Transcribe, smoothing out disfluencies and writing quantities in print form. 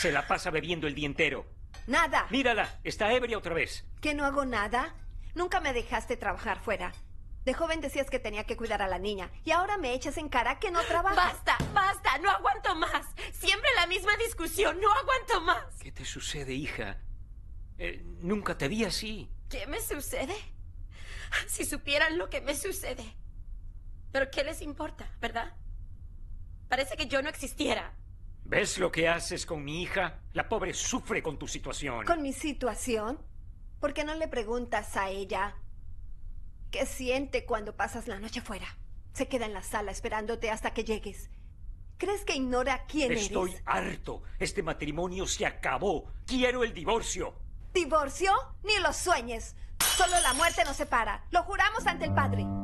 Se la pasa bebiendo el día entero. Nada. Mírala, está ebria otra vez. ¿Que no hago nada? Nunca me dejaste trabajar fuera. De joven decías que tenía que cuidar a la niña. Y ahora me echas en cara que no trabajas. ¡Basta! ¡Basta! ¡No aguanto más! Siempre la misma discusión. ¡No aguanto más! ¿Qué te sucede, hija? Nunca te vi así. ¿Qué me sucede? Si supieran lo que me sucede. Pero ¿qué les importa, verdad? Parece que yo no existiera. ¿Ves lo que haces con mi hija? La pobre sufre con tu situación. ¿Con mi situación? ¿Por qué no le preguntas a ella qué siente cuando pasas la noche fuera? Se queda en la sala esperándote hasta que llegues. ¿Crees que ignora quién eres? Estoy harto. Este matrimonio se acabó. Quiero el divorcio. ¿Divorcio? Ni lo sueñes. Solo la muerte nos separa. Lo juramos ante el Padre.